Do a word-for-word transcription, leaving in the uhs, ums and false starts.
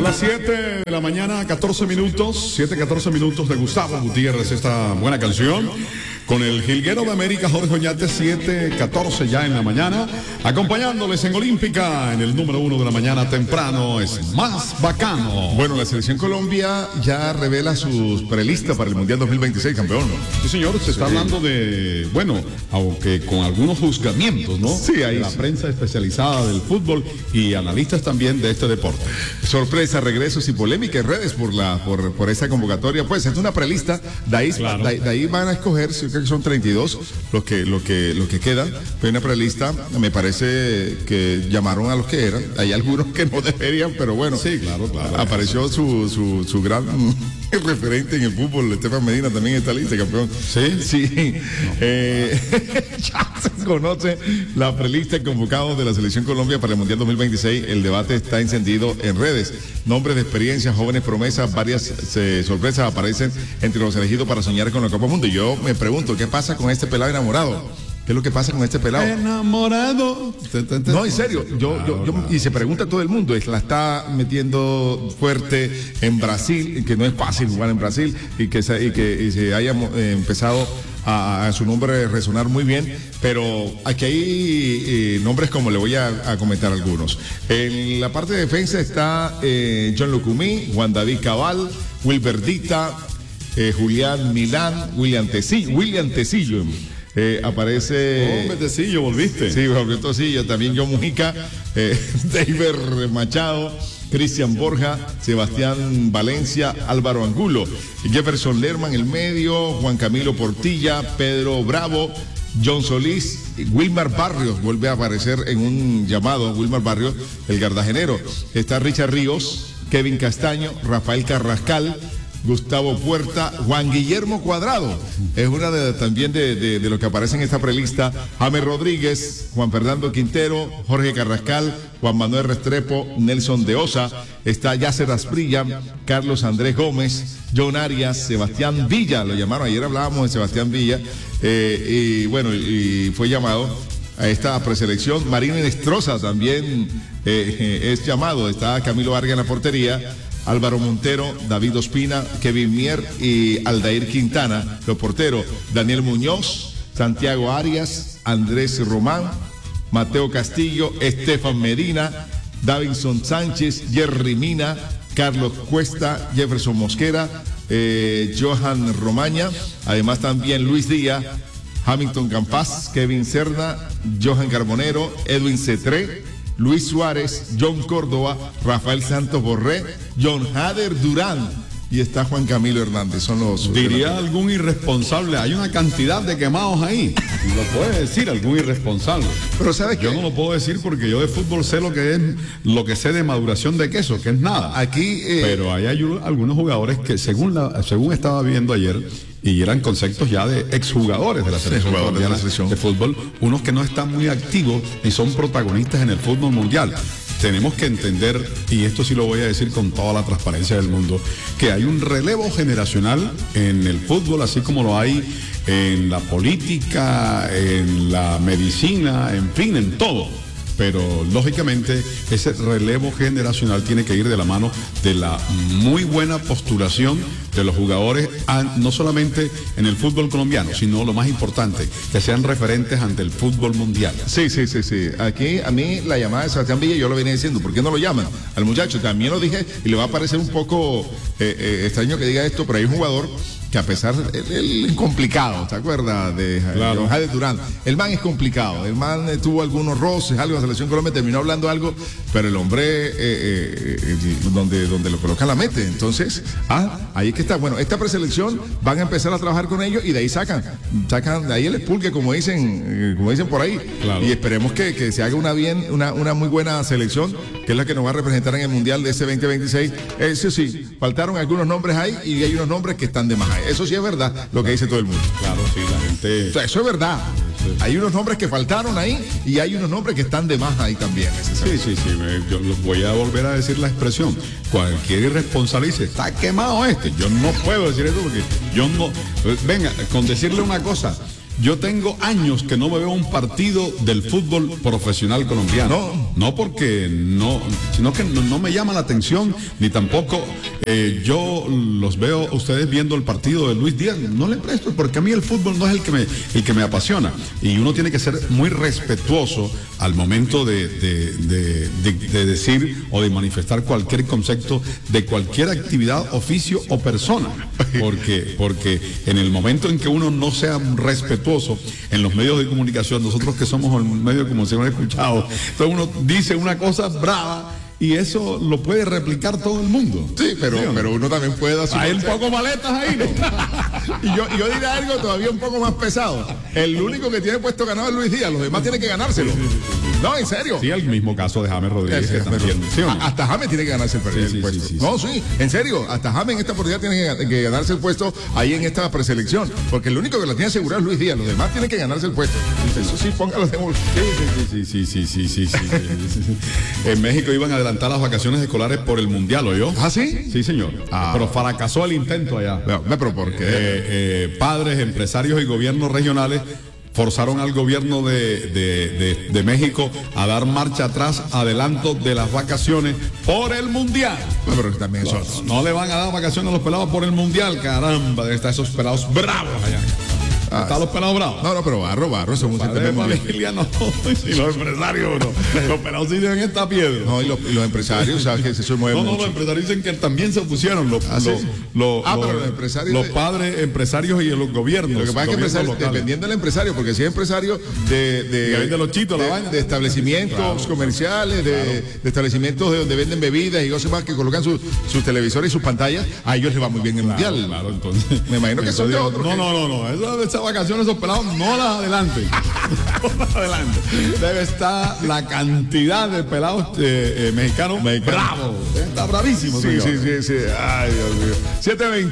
Son las siete de la mañana, catorce minutos, siete, catorce minutos de Gustavo Gutiérrez, esta buena canción. Con el jilguero de América, Jorge Oñate, siete catorce ya en la mañana. Acompañándoles en Olímpica, en el número uno de la mañana temprano, es Más Bacano. Bueno, la Selección Colombia ya revela sus prelistas para el Mundial dos mil veintiséis, campeón. Sí, señor, se está sí. hablando de, bueno, aunque con algunos juzgamientos, ¿no? Sí, ahí de la prensa especializada del fútbol y analistas también de este deporte. Sorpresa, regresos y polémica en redes por la por, por esa convocatoria. Pues es una prelista, de ahí, claro. de, de ahí van a escoger, creo que son treinta y dos los que, lo que, lo que quedan. Pero una prelista, me parece que llamaron a los que eran. Hay algunos que no deberían, pero bueno. Sí, claro, claro. Apareció su, su, su gran referente en el fútbol, Estefan Medina, también en esta lista, campeón. Sí, sí. No, eh, ya se conoce la prelista de convocados de la Selección Colombia para el Mundial dos mil veintiséis. El debate está encendido en redes. Nombres de experiencia, jóvenes promesas, varias eh, sorpresas aparecen entre los elegidos para soñar con la Copa Mundo. Y yo me pregunto, ¿qué pasa con este pelado enamorado? ¿Qué es lo que pasa con este pelado? Enamorado. No, en serio, yo, yo, yo, y se pregunta todo el mundo, la está metiendo fuerte en Brasil, que no es fácil jugar en Brasil, y que se, y que y se haya eh, empezado a, a su nombre resonar muy bien, pero aquí hay eh, nombres como le voy a, a comentar algunos. En la parte de defensa está eh, John Lucumí, Juan David Cabal, Wilberdita, eh, Julián Milán, William Tecillo, William Tecillo. Eh, aparece. Oh, Tecillo, volviste. Sí, volvió Tecillo, también John Mujica, eh, David Machado, Cristian Borja, Sebastián Valencia, Álvaro Angulo, Jefferson Lerman, el medio, Juan Camilo Portilla, Pedro Bravo, John Solís, Wilmar Barrios, vuelve a aparecer en un llamado, Wilmar Barrios, el gardagenero. Está Richard Ríos, Kevin Castaño, Rafael Carrascal, Gustavo Puerta, Juan Guillermo Cuadrado, es una de, también de, de, de los que aparecen en esta prelista. James Rodríguez, Juan Fernando Quintero, Jorge Carrascal, Juan Manuel Restrepo, Nelson de Osa, está Yasser Asprilla, Carlos Andrés Gómez, John Arias, Sebastián Villa, lo llamaron, ayer hablábamos de Sebastián Villa, eh, y bueno, y fue llamado a esta preselección. Marino Inestrosa también eh, es llamado, está Camilo Vargas en la portería, Álvaro Montero, David Ospina, Kevin Mier y Aldair Quintana, los porteros, Daniel Muñoz, Santiago Arias, Andrés Román, Mateo Castillo, Estefan Medina, Davinson Sánchez, Jerry Mina, Carlos Cuesta, Jefferson Mosquera, eh, Johan Romaña, además también Luis Díaz, Hamilton Campas, Kevin Cerda, Johan Carbonero, Edwin Cetré, Luis Suárez, John Córdoba, Rafael Santos Borré, John Hader Durán y está Juan Camilo Hernández. Son los. Diría algún irresponsable, hay una cantidad de quemados ahí. Lo puede decir algún irresponsable. Pero ¿sabes qué? Yo no lo puedo decir porque yo de fútbol sé lo que es, lo que sé de maduración de queso, que es nada. Aquí. Eh... Pero hay, hay algunos jugadores que, según la, según estaba viendo ayer, y eran conceptos ya de exjugadores de la selección de, la selección de fútbol, unos que no están muy activos ni son protagonistas en el fútbol mundial. Tenemos que entender, y esto sí lo voy a decir con toda la transparencia del mundo, que hay un relevo generacional en el fútbol, así como lo hay en la política, en la medicina, en fin, en todo. Pero lógicamente ese relevo generacional tiene que ir de la mano de la muy buena postulación de los jugadores, no solamente en el fútbol colombiano, sino lo más importante, que sean referentes ante el fútbol mundial. Sí, sí, sí, sí. Aquí a mí la llamada de Sebastián Villa, yo lo venía diciendo, ¿por qué no lo llaman al muchacho? También lo dije y le va a parecer un poco eh, eh, extraño que diga esto, pero hay un jugador que a pesar, él es complicado, ¿te acuerdas? De claro. Jade Durán. El man es complicado, el man eh, tuvo algunos roces, algo, la selección Colombia terminó hablando algo, pero el hombre eh, eh, eh, donde, donde lo coloca la mete. Entonces, ah, ahí es que está. Bueno, esta preselección van a empezar a trabajar con ellos y de ahí sacan, sacan de ahí el expulgue, como dicen, eh, como dicen por ahí. Claro. Y esperemos que, que se haga una bien, una, una muy buena selección, que es la que nos va a representar en el Mundial de ese veinte veintiséis. Eso sí, faltaron algunos nombres ahí y hay unos nombres que están de más ahí. Eso sí es verdad, lo que dice todo el mundo. Claro, sí, la gente. O sea, eso es verdad. Sí. Hay unos nombres que faltaron ahí y hay unos nombres que están de más ahí también. Sí, sí, sí. Me, yo voy a volver a decir la expresión. Cualquier irresponsable dice, está quemado este. Yo no puedo decir eso porque yo no. Venga, con decirle una cosa. yo tengo años que no me veo un partido del fútbol profesional colombiano. No. No porque no, sino que no, no me llama la atención, ni tampoco eh, yo los veo a ustedes viendo el partido de Luis Díaz. No le presto, porque a mí el fútbol no es el que me, el que me apasiona. Y uno tiene que ser muy respetuoso al momento de, de, de, de, de decir o de manifestar cualquier concepto de cualquier actividad, oficio o persona. Porque, porque en el momento en que uno no sea respetuoso en los medios de comunicación, nosotros que somos un medio de comunicación escuchado, entonces uno dice una cosa brava y eso lo puede replicar todo el mundo. Sí, pero, ¿sí, pero uno también puede asumir. Hay un poco maletas ahí, ¿no? y, yo, y yo diré algo todavía un poco más pesado. El único que tiene puesto ganado es Luis Díaz, los demás tienen que ganárselo. No, en serio. Sí, el mismo caso de James Rodríguez. Sí, también, ¿sí o no? Hasta James tiene que ganarse el, sí, el sí, puesto. Sí, sí, no, sí. sí, en serio. Hasta James en esta oportunidad tiene que, que ganarse el puesto ahí en esta preselección. Porque el único que lo tiene asegurado es Luis Díaz. Los demás tienen que ganarse el puesto. Eso sí, póngalo de bolsillo. Sí, sí, sí, sí, sí, sí, sí, sí, sí. En México iban a adelantar las vacaciones escolares por el Mundial, ¿oyó? ¿Ah, sí? Sí, señor. Ah. Pero fracasó el intento allá. No, pero ¿por qué? Eh, eh, padres, empresarios y gobiernos regionales forzaron al gobierno de, de, de, de México a dar marcha atrás, adelanto de las vacaciones por el Mundial. No, pero también eso. No, no le van a dar vacaciones a los pelados por el Mundial, caramba, deben estar esos pelados bravos allá. Ah, ¿están los pelados bravos? No, no, pero barro, barro, según se de familia, no. Y los empresarios, no. Los pelados sí deben estar piedra. No, y los, y los empresarios, ¿sabes que se mueven? No, no, mucho. los empresarios dicen que también se opusieron. Los, ¿Ah, sí? los, los, ah, los, pero los empresarios. Los de... padres empresarios y los gobiernos. Lo que pasa es que empresarios, dependiendo del empresario, porque si es empresario de. de, de los chitos, de, la vaina. De establecimientos claro, comerciales, de, claro. de establecimientos de donde venden bebidas y cosas más que colocan sus, sus televisores y sus pantallas, a ellos les va muy bien el claro, mundial. Claro, entonces. Me imagino que son de digo, otros. No, que... no, no, no. Eso, esas vacaciones, esos pelados, no las adelanten. No las adelanten. Debe estar la cantidad de pelados eh, eh, mexicanos Mexicano. bravos. Está bravísimo, sí, señor. sí, sí, sí. Ay, Dios mío. siete veinte